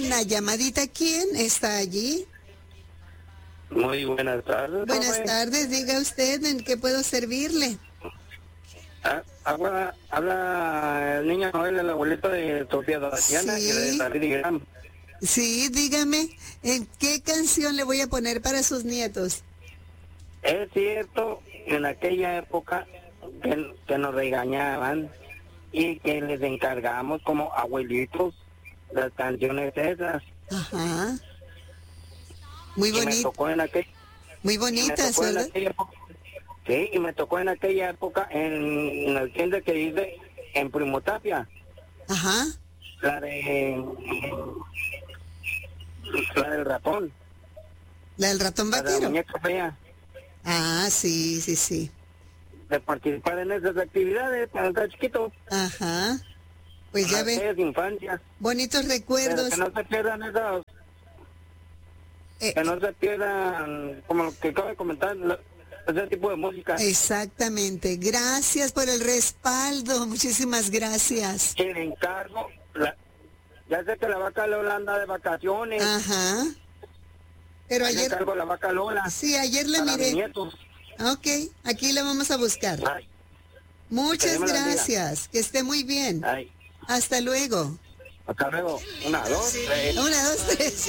una llamadita. ¿Quién está allí? Muy buenas tardes. Buenas joven. tardes, diga usted, ¿en qué puedo servirle? Habla el niño Noel, el abuelito de Sofía Tatiana Sí. y de David Graham. Sí, dígame, ¿en qué canción le voy a poner para sus nietos? Es cierto, en aquella época que nos regañaban y que les encargamos como abuelitos las canciones esas. Ajá. Muy Y me bonito, tocó en aquel, muy y me bonitas, tocó en ¿verdad? aquella época. Sí, y me tocó en aquella época en el tienda que vive en Primo Tapia, Ajá. la del ratón, La del ratón la de la vaquero. muñeca fea, Ah, sí, sí, sí. de participar en esas actividades para estar chiquito, Ajá. Pues ya las ve, feas de infancia, bonitos pero recuerdos. que no se pierdan esos, Eh, que no se pierdan, como lo que acabo de comentar, ese tipo de música. Exactamente. Gracias por el respaldo. Muchísimas gracias. Que le encargo, ya sé que la vaca Lola anda de vacaciones, Ajá. Pero le ayer, encargo la vaca Lola sí, ayer le para mis miré. nietos. Ok, aquí la vamos a buscar. Ay, Muchas Dios me la bendiga. gracias. Que esté muy bien. ay, Hasta luego. hasta luego. 1, 2, 3. 1, 2, 3.